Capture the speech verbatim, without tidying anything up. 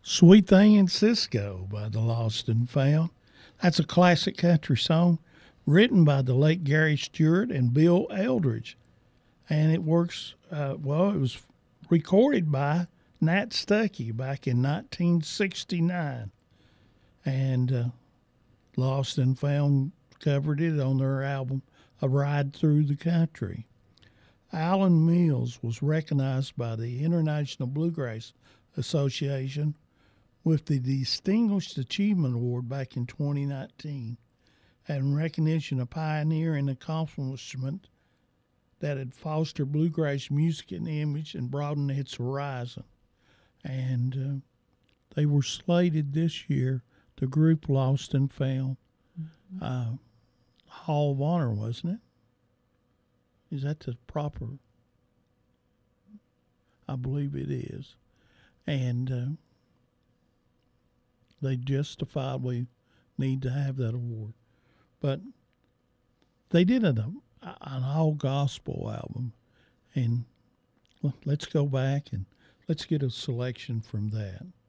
Sweet Thing in Cisco by the Lost and Found. That's a classic country song written by the late Gary Stewart and Bill Eldridge. And it works, uh, well, it was recorded by Nat Stuckey back in nineteen sixty-nine. And uh, Lost and Found covered it on their album, A Ride Through the Country. Alan Mills was recognized by the International Bluegrass Association with the Distinguished Achievement Award back in twenty nineteen, and recognition of pioneer and accomplishment that had fostered bluegrass music and image and broadened its horizon. And uh, they were slated this year, the group Lost and Found, mm-hmm. uh, Hall of Honor, wasn't it? Is that the proper? I believe it is. And uh, they justifiably need to have that award. But they did an, an all-gospel album. And let's go back and let's get a selection from that.